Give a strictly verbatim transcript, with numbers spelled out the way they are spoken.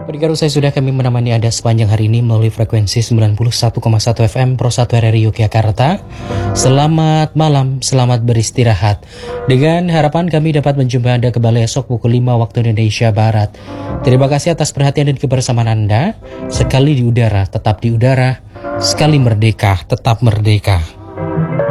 Pendengar usai sudah kami menemani Anda sepanjang hari ini melalui frekuensi sembilan puluh satu koma satu F M Pro satu R R I Yogyakarta. Selamat malam, selamat beristirahat. Dengan harapan kami dapat menjumpai Anda kembali esok pukul lima waktu Indonesia Barat. Terima kasih atas perhatian dan kebersamaan Anda. Sekali di udara, tetap di udara. Sekali merdeka, tetap merdeka.